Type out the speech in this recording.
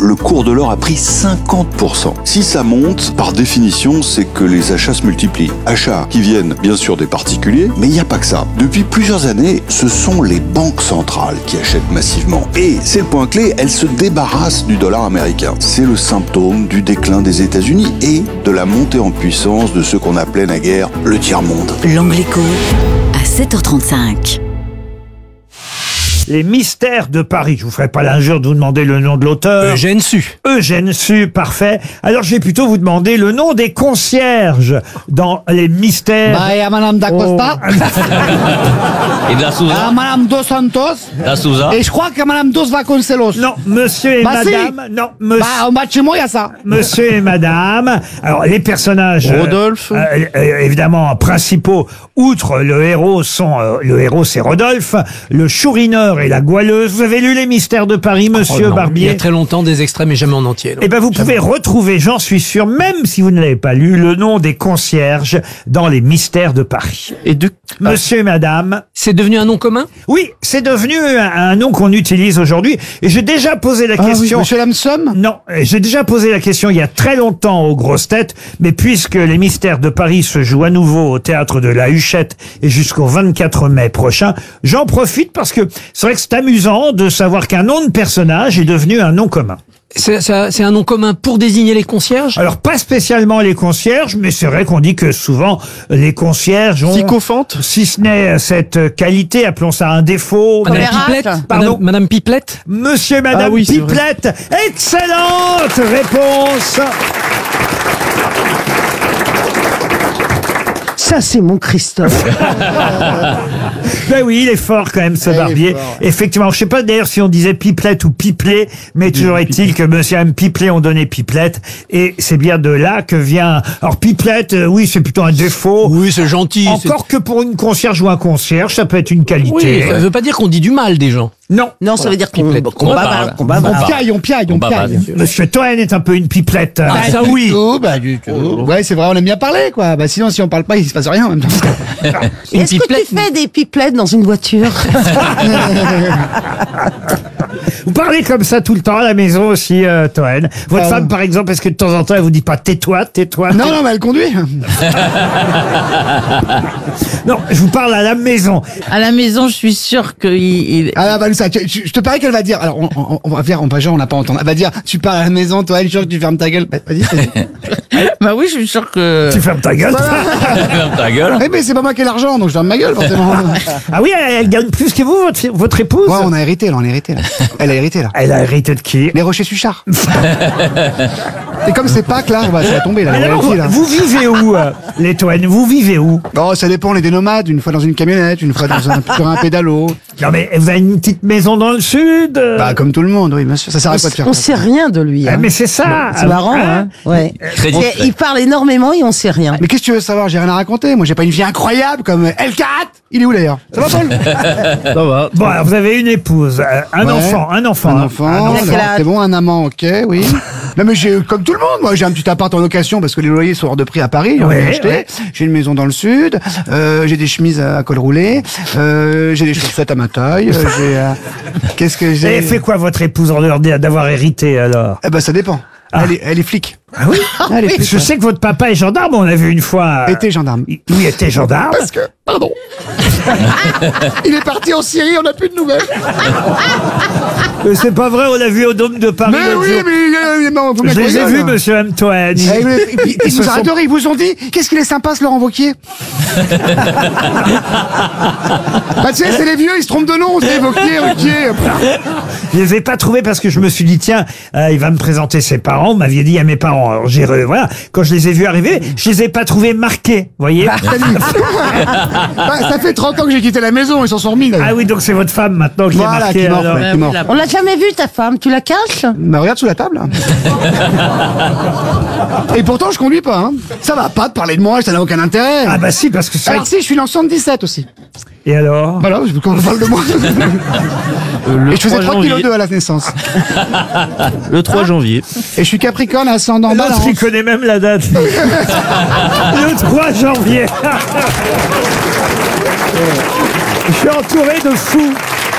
le cours de l'or a pris 50%. Si ça monte, par définition, c'est que les achats se multiplient. Achats qui viennent bien sûr des particuliers, mais il n'y a pas que ça. Depuis plusieurs années, ce sont les banques centrales qui achètent massivement. Et c'est le point clé, elles se débarrassent du dollar américain. C'est le symptôme du déclin des États-Unis et de la montée en puissance de ce qu'on appelait naguère le tiers-monde. L'Angle Écho, à 7h35. Les mystères de Paris. Je vous ferai pas l'injure de vous demander le nom de l'auteur. Eugène Sue. Eugène Sue, parfait. Alors, je vais plutôt vous demander le nom des concierges dans les mystères. Bah, il y a Madame D'Acosta, Et de la Souza. Madame Dos Santos, La Souza. et je crois que Madame Dos Vasconcelos. Non, monsieur et Bah, si. madame. Non, monsieur. Bah, en bas de chez moi, il y a ça. Monsieur et madame. Alors, les personnages. Rodolphe. Évidemment, principaux, outre le héros, sont. Le héros, c'est Rodolphe, le chourineur et la goualeuse. Vous avez lu Les Mystères de Paris, monsieur Oh non, Barbier? Il y a très longtemps, des extraits, mais jamais en entier. non. Eh ben, vous pouvez retrouver, j'en suis sûr, même si vous ne l'avez pas lu, le nom des concierges dans Les Mystères de Paris. Et de... Monsieur et madame. C'est devenu un nom commun? Oui, c'est devenu un nom qu'on utilise aujourd'hui. Et j'ai déjà posé la Ah oui, question. Monsieur Lamsum. Non, j'ai déjà posé la question il y a très longtemps aux grosses têtes, mais puisque les Mystères de Paris se jouent à nouveau au théâtre de la Huchette et jusqu'au 24 mai prochain, j'en profite parce que c'est vrai que c'est amusant de savoir qu'un nom de personnage est devenu un nom commun. C'est un nom commun pour désigner les concierges? Alors pas spécialement les concierges, mais c'est vrai qu'on dit que souvent les concierges ont, Sycophante? si ce n'est cette qualité, appelons ça un défaut. Madame mais- Pipelette? Pardon. Madame Pipelette? Monsieur et Madame Ah oui, c'est vrai. Pipelette, excellente réponse. Ça, c'est mon Christophe. Ben oui, il est fort quand même ce Barbier. Effectivement, je sais pas d'ailleurs si on disait Pipelette ou Pipelet, mais toujours est-il que monsieur et Mme Pipelet ont donné Pipelette, et c'est bien de là que vient... Alors Pipelette, oui, c'est plutôt un défaut. Oui, c'est gentil. Encore que pour une concierge ou un concierge, ça peut être une qualité. Oui, ça veut pas dire qu'on dit du mal des gens. Non. Non, ça veut dire qu'on Pipelette. On parle. qu'on bavard. On piaille. Monsieur Toen est un peu une pipelette. Ah, ça oui. Du tout. Ouais, c'est vrai, on aime bien parler, quoi. Bah, sinon, si on parle pas, il se passe rien en même temps. Est-ce que tu fais des pipelettes dans une voiture? Vous parlez comme ça tout le temps à la maison aussi, Toen. Votre femme, par exemple, est-ce que de temps en temps, elle vous dit pas tais-toi? Non, mais elle conduit. Non, je vous parle à la maison. À la maison, je suis sûre qu'il... Ah, bah, ça, je te parie qu'elle va dire, alors, on va faire, on n'a pas entendu. Elle va dire, tu parles à la maison, toi, elle, je suis sûr que tu fermes ta gueule. Bah, vas-y. Bah oui, je suis sûre que... Tu fermes ta gueule. Ferme ta gueule. Eh, mais c'est pas moi qui ai l'argent, donc je ferme ma gueule, forcément. Ah oui, elle gagne plus que vous, votre épouse? Ouais, on a hérité, là. Elle a hérité, là. Elle a hérité de qui? Les Rochers-Suchard. Et comme c'est Pâques, là, bah, ça va tomber, là. Alors, Royalty, là. vous vivez où, les Toen? Vous vivez où? Oh, ça dépend, on est des nomades, une fois dans une camionnette, une fois sur un pédalo. Non mais vous avez une petite maison dans le sud? Bah, comme tout le monde, oui, bien sûr. Ça sert à quoi de faire On ça sait rien de lui. Ah, Hein. mais c'est ça. C'est marrant, hein. Ouais. Très discret. Il parle énormément et on sait rien. Mais qu'est-ce que tu veux savoir? J'ai rien à raconter. Moi, j'ai pas une vie incroyable comme L4. Il est où d'ailleurs? Ça va, Paul? Ça va. Bon, alors vous avez une épouse, un Ouais. enfant. Un enfant, Il a quel d'accord, âge? c'est bon, un amant, ok, oui. Non mais j'ai, comme tout le monde, moi j'ai un petit appart en location parce que les loyers sont hors de prix à Paris, on Ouais, l'a acheté. ouais. J'ai une maison dans le sud, j'ai des chemises à col roulé, j'ai des chaussettes à ma taille, qu'est-ce que j'ai? Et fait quoi votre épouse en dehors d'avoir hérité alors? Eh ben ça dépend. Elle est flic. Ah oui? Elle est flic. Je sais que votre papa est gendarme, on l'a vu une fois. Était gendarme. Oui, était gendarme. Parce que, pardon. Il est parti en Syrie, on n'a plus de nouvelles. Mais c'est pas vrai, on l'a vu au Dôme de Paris. Mais l'autre oui, jour. mais non, vous Je les ai m'avez vus, monsieur Antoine. Ils se vous sont- adorent, ils vous ont dit, qu'est-ce qu'il est sympa ce Laurent Wauquiez? Bah tu sais, c'est les vieux, ils se trompent de nom, c'est Wauquiez, Ruquier. Je les ai pas trouvés parce que je me suis dit tiens, il va me présenter ses parents. Vous m'aviez dit à mes parents. Alors voilà, quand je les ai vus arriver, je les ai pas trouvés marqués. Voyez. Bah, ça fait 30 ans que j'ai quitté la maison, ils s'en sont remis. Là. Ah oui, donc c'est votre femme maintenant qui est Voilà, marquée. qui mord, alors. ouais, qui mord. On l'a jamais vu ta femme, tu la caches? Bah regarde sous la table. Là. Et pourtant je conduis pas. Hein. Ça va pas de parler de moi, ça n'a aucun intérêt. Ah bah si, parce que c'est vrai Alors si, je suis né en 77 aussi. Et alors? Voilà, je veux qu'on parle de moi. Et je faisais 3 kg à la naissance. Le 3 janvier. Et je suis Capricorne, ascendant L'autre, Balance. il connaît même la date. Le 3 janvier. Je suis entouré de fous.